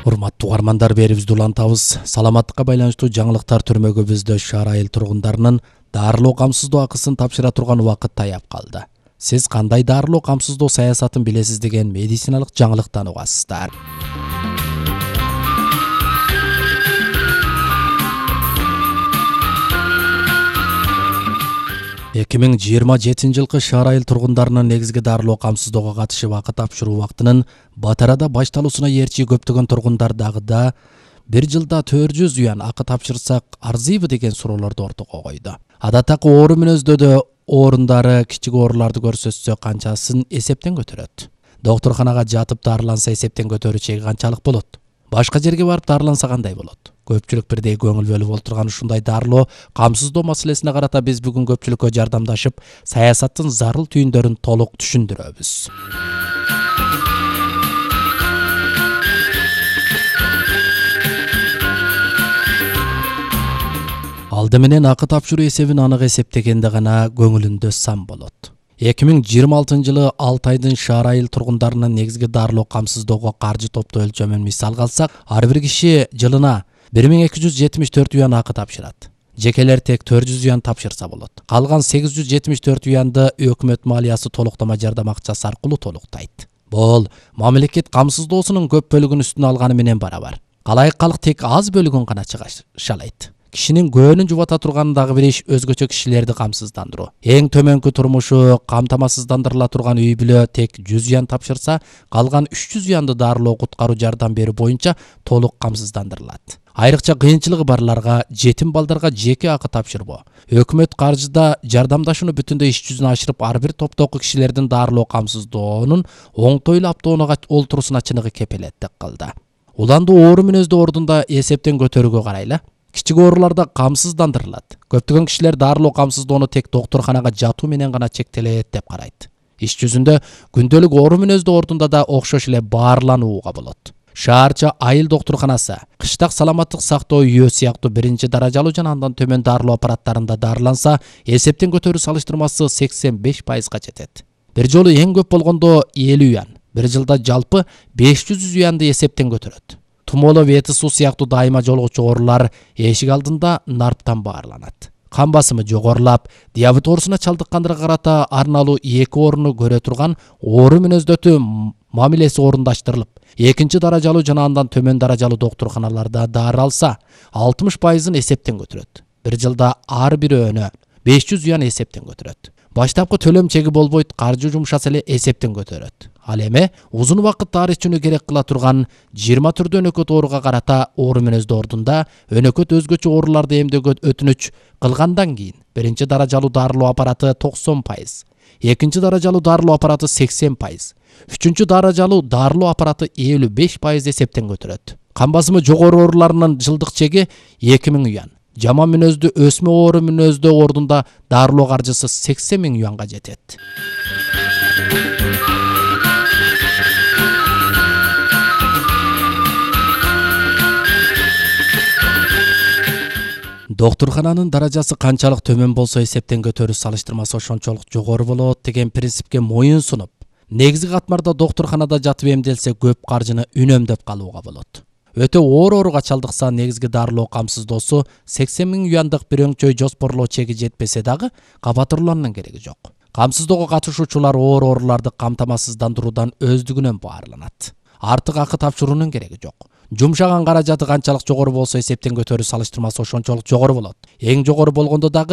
Урматтуу угармандар, берибизди улантабыз. Саламаттыкка байланыштуу жаңылыктар түрмөгүбүздө шаар айыл тургундарынын дарылоо камсыздоо акысын тапшыра турган убакыт таяп калды. Сиз кандай дарылоо камсыздоо саясатын билесиз деген медициналык жаңылыктан угасыздар. 2027 жылкы шаар айыл тургундарынын негизги дарылоо камсыздоого катышып акы тапшыруу убактынын батарада башталуусуна ээрчи көптөгөн тургундар дагы да бир жылда 400 юан акы тапшырсак арзыйбы деген суроолорду ортого койду. Адаттагы оору мүнөздө оорундары кичик ооруларды көрсөтсө канчасын эсептен көтөрөт? Доктурханага жатып дарыланса эсептен көтөрүү чеги канчалык болот? Башка жерге барып дарыланса кандай болот? Көпчүлүк бирдей көңүл бөлүп олтурган ушундай дарылоо камсыздоо маселесине карата биз бүгүн көпчүлүккө жардамдашып, саясаттын зарыл түйүндөрүн толук түшүндүрөбүз. Алды менен акы тапшыруу эсебин анык эсептегенде гана көңүлүндө сан болот. 2026 жылы 6 айдын шаар айыл тургундарынын негизги дарылоо камсыздоого каржы топтоо өлчөмүн мисал алсак, ар бир киши жылына 1274 юан акы тапшырат. Жекелер тек 400 юан тапшырса болот. Калган 874 юанды өкмөт малиясы толуктама жардам акчасы аркылуу толуктайт. Бул мамлекет камсыздоосунун көп бөлүгүн үстүнө алганы менен барабар. Калайык калк тек аз бөлүгүн гана чыгашалайт. Кишинин көөнүн жубата турган дагы бир иш өзгөчө кишилерди камсыздандыруу. Эң төмөнкү турмушу камтамасыздандырыла турган үй бүлө тек 100 юан тапшырса, калган 300 юанды дарылоо куткаруу жардам берүү боюнча толук камсыздандырылат. Айрыкча кыйынчылыгы барларга, жетим балдарга жеке акы тапшырбоо. Өкмөт каржыда жардамдашууну бүтүндөй иш жүзүнө ашырып, ар бир топтогу кишилердин дарылоо камсыздоонун оңтойлуу аптоонага олтуруусуна чыныгы кепилеттик кылды. Уланды оору мүнөздүү ордунда эсептен көтөрүүгө карайлы. Кичик ооруларда камсыздандырылат. Көптөгөн кишилер дарылоо камсыздоону тек доктурханага жатуу менен гана чектелет деп карайт. Иш жүзүндө күндөлүк оору мүнөздүү ордунда да окшош эле баарланууга болот. Шаарча айыл доктурханасы, кыштак саламаттык сактоо үйөө сыяктуу биринчи даражалуу жана андан төмөн дарылоо аппараттарында дарыланса, эсептен көтөрүү салыштырмасы 85%га жетет. Бир жолу эң көп болгондо 50 юан, бир жылда жалпы 500 юанды эсептен көтөрөт. Тумоолоо, вети суу сыяктуу дайыма жолугучу оорулар эшик алдында нарптан баарланат. Кан басымы жогорулап, диабет оорусуна чалдыккандарга карата арналуу 2 орунду көрө турган оору мүнөздөтүү мамилеси орундаштырылып, экинчи даражалуу жана андан төмөн даражалуу доктурханаларда дары алса, 60%-ын эсептен көтөрөт. Бир жылда ар бир өөнө 500 юан эсептен көтөрөт. Баштапкы төлөм чеги болбойт, каржы жумшаса эле эсептен көтөрөт. Ал эми узун убакыт дары ичүүнү керек кыла турган 20 түрдүү өнөкөт ооруга карата оору мүнөздүү ордунда өнөкөт өзгөчө ооруларды эмдөөгө өтүнүч кылгандан кийин биринчи даражалуу дарылоо аппараты 90%, экинчи даражалуу дарылоо аппараты 80%, үчүнчү даражалуу дарылоо аппараты 55% эсептен көтөрөт. Кан басымы жогору ооруларынын жылдык чеги 2000 юан. Жаман мүнөздүү өсмө оору мүнөздүү ордунда дарылоо каржысы 80 000 юанга жетет. Доктурхананын даражасы канчалык төмөн болсо эсептен көтөрүү салыштырмасы ошончолук жогору болот деген принципке моюн сунуп, негизги катмарда доктурханада жатып эмделсе көп каржыны үнөмдөп калууга болот. Өтө оор ооруга чалдыкса негизги дарылоо камсыздоосу 80 000 юандык бир өңчөй жоспорлоо чеги жетпесе дагы кабатырлоонун кереги жок. Камсыздоого катышуучулар оор ооруларды камтамасыздандыруудан өздүгүнөн баарланат. Артык акы тапшыруунун кереги жок. Жумшаган каражаты канчалык жогору болсо эсептен көтөрүү салыштырмасы ошончолук жогору болот. Эң жогору болгондо дагы